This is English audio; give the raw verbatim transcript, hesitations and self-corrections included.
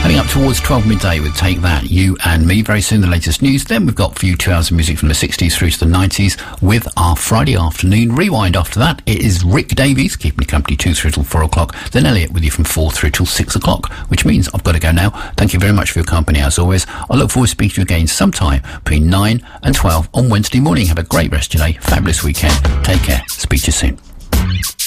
Heading up towards twelve midday with Take That, You and Me. Very soon the latest news. Then we've got for you two hours of music from the sixties through to the nineties with our Friday afternoon rewind. After that, it is Rick Davies keeping you company two through till four o'clock. Then Elliot with you from four through till six o'clock, which means I've got to go now. Thank you very much for your company as always. I look forward to speaking to you again sometime between nine and twelve on Wednesday morning. Have a great rest of your day. Fabulous weekend. Take care. Speak to you soon.